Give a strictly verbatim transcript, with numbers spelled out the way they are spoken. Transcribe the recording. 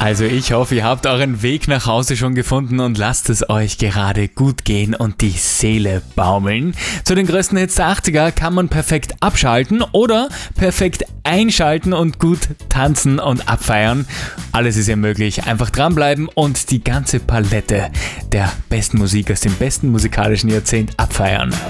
Also ich hoffe, ihr habt euren Weg nach Hause schon gefunden und lasst es euch gerade gut gehen und die Seele baumeln. Zu den größten Hits der achtziger kann man perfekt abschalten oder perfekt einschalten und gut tanzen und abfeiern. Alles ist ja möglich. Einfach dranbleiben und die ganze Palette der besten Musik aus dem besten musikalischen Jahrzehnt abfeiern.